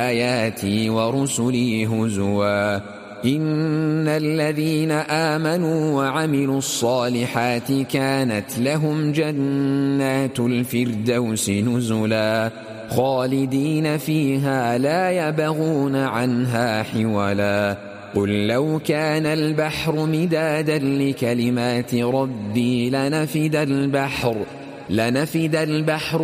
آياتي ورسلي هزوا إن الذين آمنوا وعملوا الصالحات كانت لهم جنات الفردوس نزلا خالدين فيها لا يبغون عنها حولا قل لو كان البحر مدادا لكلمات ربي لنفد البحر